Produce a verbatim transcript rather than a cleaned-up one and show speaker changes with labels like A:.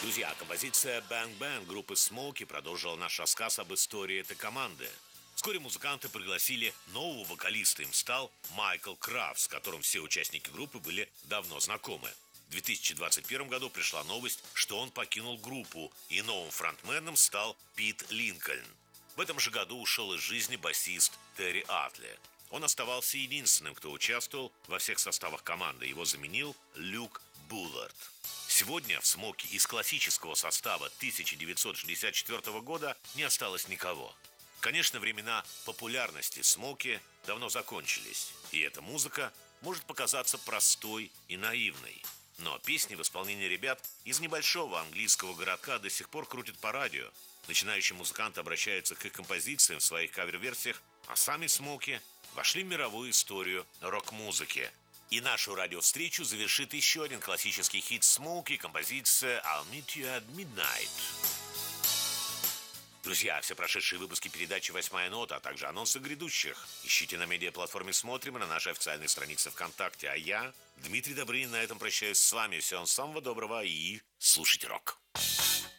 A: Друзья, композиция «Bang Bang» группы Смоки продолжила наш рассказ об истории этой команды. Вскоре музыканты пригласили нового вокалиста, им стал Майкл Крафт, с которым все участники группы были давно знакомы. В две тысячи двадцать первом году пришла новость, что он покинул группу, и новым фронтменом стал Пит Линкольн. В этом же году ушел из жизни басист Терри Атли. Он оставался единственным, кто участвовал во всех составах команды. Его заменил Люк Буллард. Сегодня в Смоки из классического состава тысяча девятьсот шестьдесят четвёртого года не осталось никого. Конечно, времена популярности Смоки давно закончились, и эта музыка может показаться простой и наивной. Но песни в исполнении ребят из небольшого английского городка до сих пор крутят по радио. Начинающие музыканты обращаются к их композициям в своих кавер-версиях, а сами Смоки вошли в мировую историю рок-музыки. И нашу радиовстречу завершит еще один классический хит Смоки, композиция «I'll Meet You at Midnight». Друзья, все прошедшие выпуски передачи «Восьмая нота», а также анонсы грядущих ищите на медиаплатформе «Смотрим» и на нашей официальной странице ВКонтакте. А я, Дмитрий Добрынин, на этом прощаюсь с вами. Всего вам самого доброго и слушайте рок.